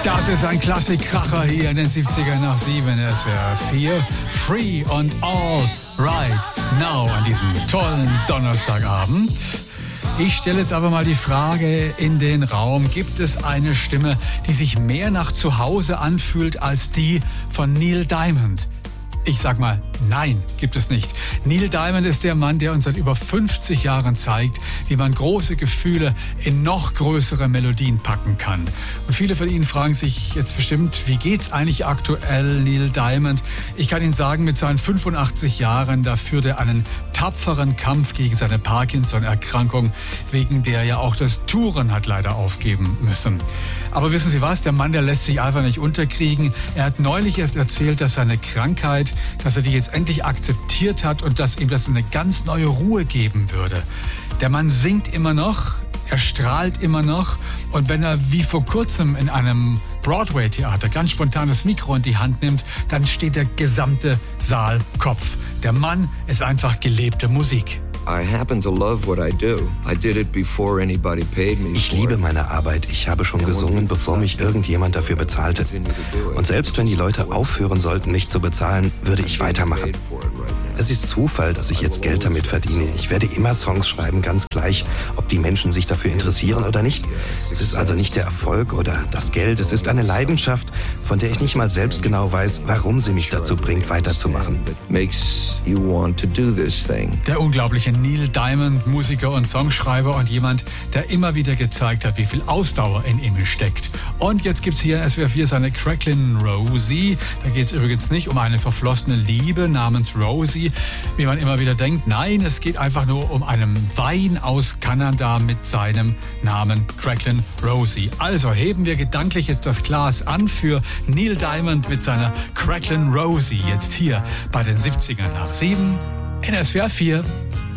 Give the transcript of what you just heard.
Das ist ein Klassikkracher hier in den 70er nach 7. Es wäre 4. Free and All Right Now an diesem tollen Donnerstagabend. Ich stelle jetzt aber mal die Frage in den Raum. Gibt es eine Stimme, die sich mehr nach Zuhause anfühlt als die von Neil Diamond? Ich sag mal, nein, gibt es nicht. Neil Diamond ist der Mann, der uns seit über 50 Jahren zeigt, wie man große Gefühle in noch größere Melodien packen kann. Und viele von Ihnen fragen sich jetzt bestimmt, wie geht's eigentlich aktuell Neil Diamond? Ich kann Ihnen sagen, mit seinen 85 Jahren, da führt er einen tapferen Kampf gegen seine Parkinson-Erkrankung, wegen der ja auch das Touren hat leider aufgeben müssen. Aber wissen Sie was? Der Mann, der lässt sich einfach nicht unterkriegen. Er hat neulich erst erzählt, dass seine Krankheit, dass er die jetzt endlich akzeptiert hat und dass ihm das eine ganz neue Ruhe geben würde. Der Mann singt immer noch, er strahlt immer noch und wenn er wie vor kurzem in einem Broadway-Theater ganz spontan das Mikro in die Hand nimmt, dann steht der gesamte Saal Kopf. Der Mann ist einfach gelebte Musik. Ich liebe meine Arbeit. Ich habe schon gesungen, bevor mich irgendjemand dafür bezahlte. Und selbst wenn die Leute aufhören sollten, mich zu bezahlen, würde ich weitermachen. Es ist Zufall, dass ich jetzt Geld damit verdiene. Ich werde immer Songs schreiben, ganz gleich, ob die Menschen sich dafür interessieren oder nicht. Es ist also nicht der Erfolg oder das Geld. Es ist eine Leidenschaft, von der ich nicht mal selbst genau weiß, warum sie mich dazu bringt, weiterzumachen. Der unglaubliche Neil Diamond, Musiker und Songschreiber und jemand, der immer wieder gezeigt hat, wie viel Ausdauer in ihm steckt. Und jetzt gibt's hier in SWR 4 seine Cracklin' Rosie. Da geht's übrigens nicht um eine verflossene Liebe namens Rosie, wie man immer wieder denkt. Nein, es geht einfach nur um einen Wein aus Kanada mit seinem Namen Cracklin' Rosie. Also heben wir gedanklich jetzt das Glas an für Neil Diamond mit seiner Cracklin' Rosie. Jetzt hier bei den 70ern nach 7 in SWR 4.